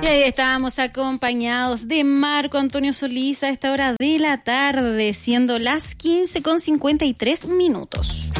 Y ahí estábamos acompañados de Marco Antonio Solís a esta hora de la tarde, siendo las 15:53.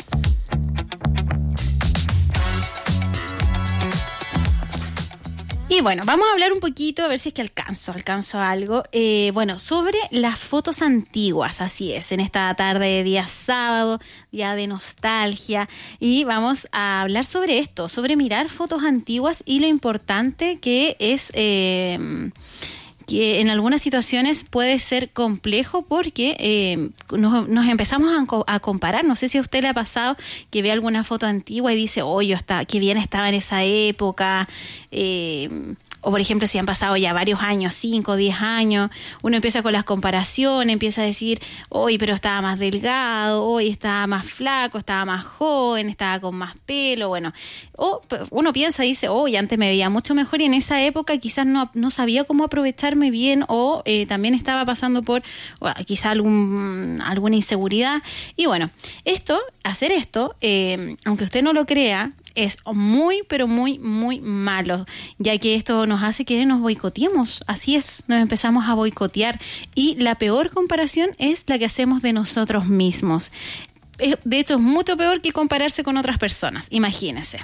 Y bueno, vamos a hablar un poquito, a ver si es que alcanzo algo, sobre las fotos antiguas, así es, en esta tarde de día sábado, día de nostalgia, y vamos a hablar sobre esto, sobre mirar fotos antiguas y lo importante que es... que en algunas situaciones puede ser complejo porque nos empezamos a comparar. No sé si a usted le ha pasado que ve alguna foto antigua y dice, qué bien estaba en esa época. O por ejemplo, si han pasado ya varios años, 5, 10 años, uno empieza con las comparaciones, empieza a decir, pero estaba más delgado, hoy estaba más flaco, estaba más joven, estaba con más pelo, bueno. O uno piensa, dice, antes me veía mucho mejor y en esa época quizás no sabía cómo aprovecharme bien o también estaba pasando por quizás alguna inseguridad. Y bueno, hacer esto, aunque usted no lo crea, es muy, pero muy, muy malo, ya que esto nos hace que nos boicoteemos. Así es, nos empezamos a boicotear. Y la peor comparación es la que hacemos de nosotros mismos. De hecho, es mucho peor que compararse con otras personas. Imagínense.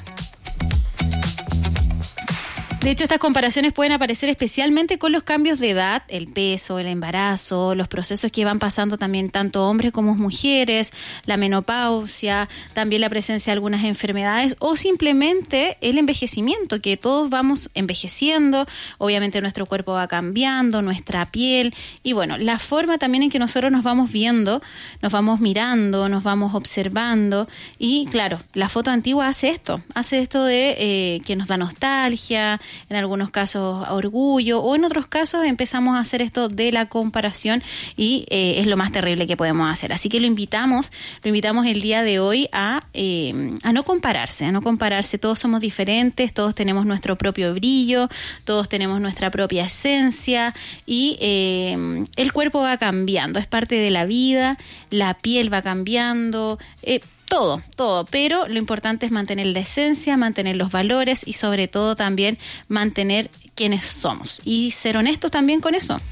De hecho, estas comparaciones pueden aparecer especialmente con los cambios de edad, el peso, el embarazo, los procesos que van pasando también tanto hombres como mujeres, la menopausia, también la presencia de algunas enfermedades o simplemente el envejecimiento, que todos vamos envejeciendo, obviamente nuestro cuerpo va cambiando, nuestra piel y bueno, la forma también en que nosotros nos vamos viendo, nos vamos mirando, nos vamos observando y claro, la foto antigua hace esto de que nos da nostalgia, en algunos casos orgullo o en otros casos empezamos a hacer esto de la comparación y es lo más terrible que podemos hacer. Así que lo invitamos el día de hoy a no compararse, todos somos diferentes, todos tenemos nuestro propio brillo, todos tenemos nuestra propia esencia y el cuerpo va cambiando, es parte de la vida, la piel va cambiando, todo, pero lo importante es mantener la esencia, mantener los valores y sobre todo también mantener quienes somos y ser honestos también con eso.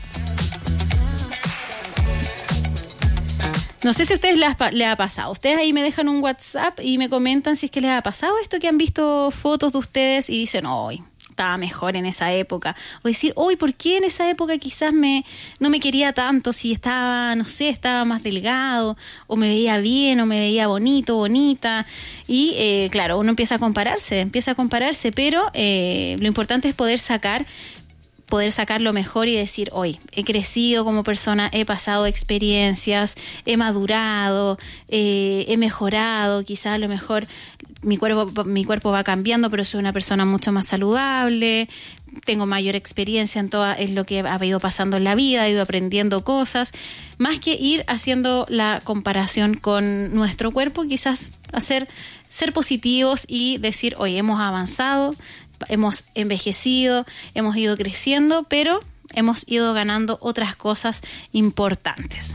No sé si a ustedes les ha pasado. Ustedes ahí me dejan un WhatsApp y me comentan si es que les ha pasado esto, que han visto fotos de ustedes y dicen, estaba mejor en esa época. O decir, ¿por qué en esa época quizás no me quería tanto? Si estaba, estaba más delgado, o me veía bien, o me veía bonito, bonita. Y claro, uno empieza a compararse, pero lo importante es poder sacar lo mejor y decir, hoy he crecido como persona, he pasado experiencias, he madurado, he mejorado, quizás a lo mejor mi cuerpo va cambiando, pero soy una persona mucho más saludable, tengo mayor experiencia en lo que ha ido pasando en la vida, he ido aprendiendo cosas, más que ir haciendo la comparación con nuestro cuerpo, quizás ser positivos y decir, hemos avanzado, hemos envejecido, hemos ido creciendo, pero hemos ido ganando otras cosas importantes.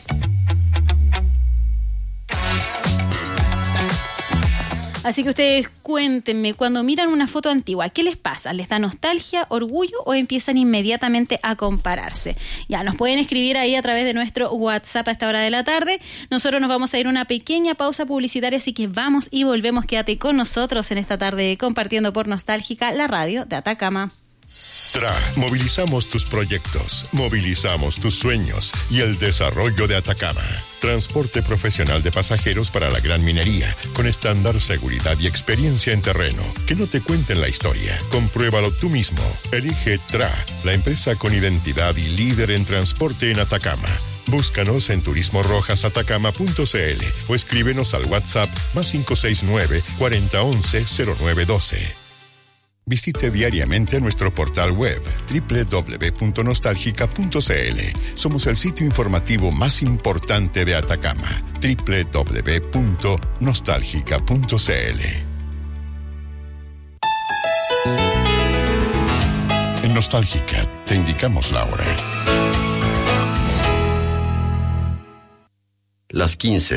Así que ustedes cuéntenme, cuando miran una foto antigua, ¿qué les pasa? ¿Les da nostalgia, orgullo o empiezan inmediatamente a compararse? Ya, nos pueden escribir ahí a través de nuestro WhatsApp a esta hora de la tarde. Nosotros nos vamos a ir a una pequeña pausa publicitaria, así que vamos y volvemos. Quédate con nosotros en esta tarde compartiendo por Nostálgica, la radio de Atacama. TRA, movilizamos tus proyectos, movilizamos tus sueños y el desarrollo de Atacama. Transporte profesional de pasajeros para la gran minería, con estándar, seguridad y experiencia en terreno. Que no te cuenten la historia, compruébalo tú mismo. Elige TRA, la empresa con identidad y líder en transporte en Atacama. Búscanos en turismorojasatacama.cl o escríbenos al WhatsApp +569 4011 0912. Visite diariamente nuestro portal web www.nostalgica.cl. Somos el sitio informativo más importante de Atacama. www.nostalgica.cl. En Nostálgica te indicamos la hora. Las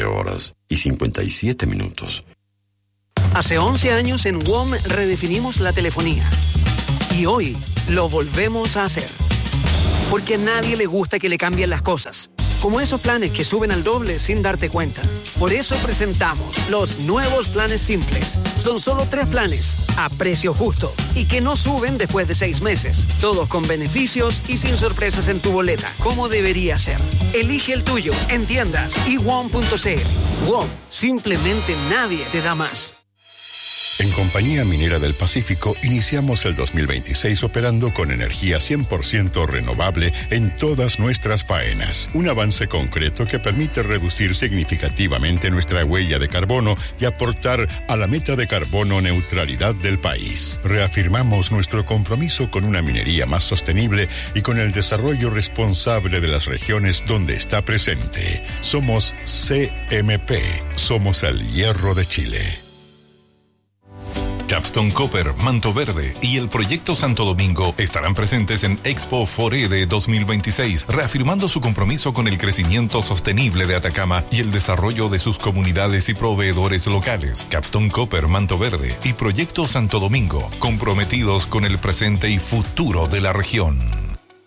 15:57. Hace 11 años en WOM redefinimos la telefonía. Y hoy lo volvemos a hacer. Porque a nadie le gusta que le cambien las cosas. Como esos planes que suben al doble sin darte cuenta. Por eso presentamos los nuevos planes simples. Son solo 3 planes, a precio justo, y que no suben después de 6 meses. Todos con beneficios y sin sorpresas en tu boleta, como debería ser. Elige el tuyo en tiendas y WOM.cl. WOM, simplemente nadie te da más. En Compañía Minera del Pacífico iniciamos el 2026 operando con energía 100% renovable en todas nuestras faenas. Un avance concreto que permite reducir significativamente nuestra huella de carbono y aportar a la meta de carbono neutralidad del país. Reafirmamos nuestro compromiso con una minería más sostenible y con el desarrollo responsable de las regiones donde está presente. Somos CMP. Somos el hierro de Chile. Capstone Copper, Manto Verde y el Proyecto Santo Domingo estarán presentes en Expo Forede 2026, reafirmando su compromiso con el crecimiento sostenible de Atacama y el desarrollo de sus comunidades y proveedores locales. Capstone Copper, Manto Verde y Proyecto Santo Domingo, comprometidos con el presente y futuro de la región.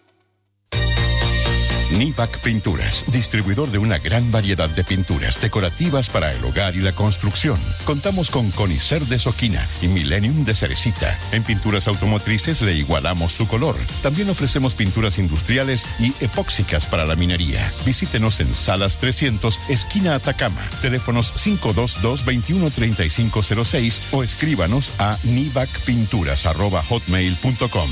Nivac Pinturas, distribuidor de una gran variedad de pinturas decorativas para el hogar y la construcción. Contamos con Conicer de Soquina y Millennium de Cerecita. En pinturas automotrices le igualamos su color. También ofrecemos pinturas industriales y epóxicas para la minería. Visítenos en Salas 300, esquina Atacama. Teléfonos 522-213506 o escríbanos a nivacpinturas@hotmail.com.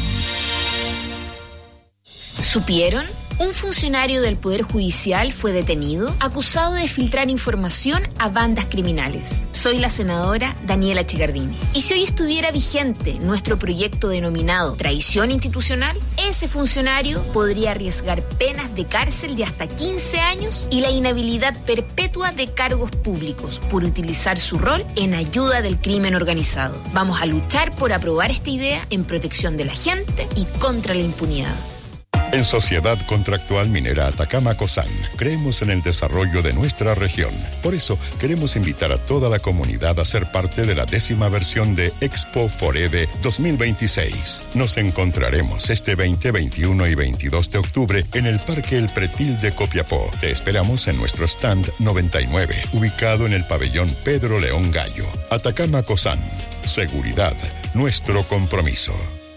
¿Supieron? Un funcionario del Poder Judicial fue detenido, acusado de filtrar información a bandas criminales. Soy la senadora Daniela Chicardini. Y si hoy estuviera vigente nuestro proyecto denominado Traición Institucional, ese funcionario podría arriesgar penas de cárcel de hasta 15 años y la inhabilidad perpetua de cargos públicos por utilizar su rol en ayuda del crimen organizado. Vamos a luchar por aprobar esta idea en protección de la gente y contra la impunidad. En Sociedad Contractual Minera Atacama COSAN, creemos en el desarrollo de nuestra región. Por eso, queremos invitar a toda la comunidad a ser parte de la 10ª versión de Expo Forede 2026. Nos encontraremos este 20, 21 y 22 de octubre en el Parque El Pretil de Copiapó. Te esperamos en nuestro stand 99, ubicado en el pabellón Pedro León Gallo. Atacama COSAN. Seguridad, nuestro compromiso.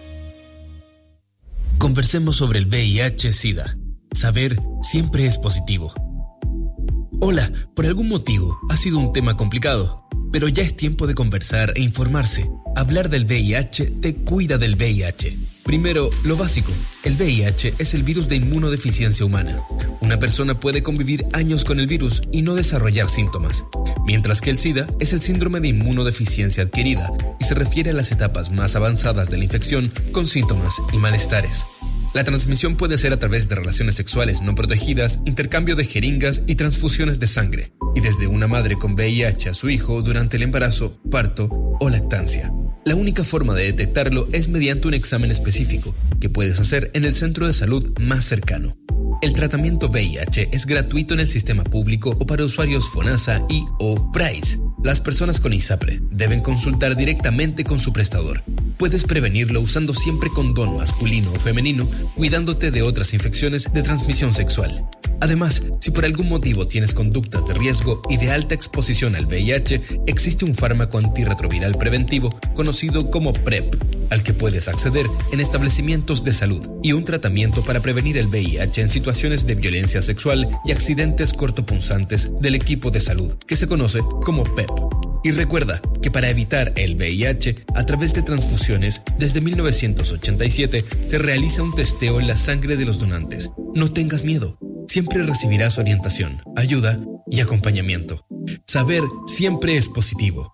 Conversemos sobre el VIH-Sida. Saber siempre es positivo. Hola, por algún motivo ha sido un tema complicado, pero ya es tiempo de conversar e informarse. Hablar del VIH te cuida del VIH. Primero, lo básico. El VIH es el virus de inmunodeficiencia humana. Una persona puede convivir años con el virus y no desarrollar síntomas, mientras que el SIDA es el síndrome de inmunodeficiencia adquirida y se refiere a las etapas más avanzadas de la infección con síntomas y malestares. La transmisión puede ser a través de relaciones sexuales no protegidas, intercambio de jeringas y transfusiones de sangre, y desde una madre con VIH a su hijo durante el embarazo, parto o lactancia. La única forma de detectarlo es mediante un examen específico que puedes hacer en el centro de salud más cercano. El tratamiento VIH es gratuito en el sistema público o para usuarios FONASA y o PRAIS. Las personas con ISAPRE deben consultar directamente con su prestador. Puedes prevenirlo usando siempre condón masculino o femenino, cuidándote de otras infecciones de transmisión sexual. Además, si por algún motivo tienes conductas de riesgo y de alta exposición al VIH, existe un fármaco antirretroviral preventivo conocido como PrEP, al que puedes acceder en establecimientos de salud, y un tratamiento para prevenir el VIH en situaciones de violencia sexual y accidentes cortopunzantes del equipo de salud, que se conoce como PEP. Y recuerda que para evitar el VIH, a través de transfusiones, desde 1987 se realiza un testeo en la sangre de los donantes. No tengas miedo. Siempre recibirás orientación, ayuda y acompañamiento. Saber siempre es positivo.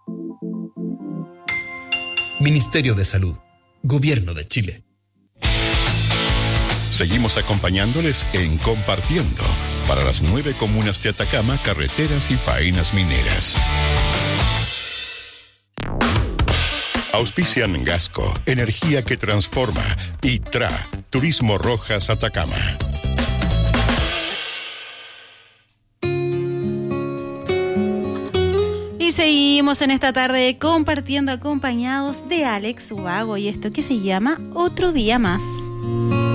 Ministerio de Salud, Gobierno de Chile. Seguimos acompañándoles en Compartiendo para las 9 comunas de Atacama, carreteras y faenas mineras. Auspician Gasco, energía que transforma, y TRA, Turismo Rojas Atacama. seguimos en esta tarde compartiendo acompañados de Alex Ubago y esto que se llama Otro Día Más.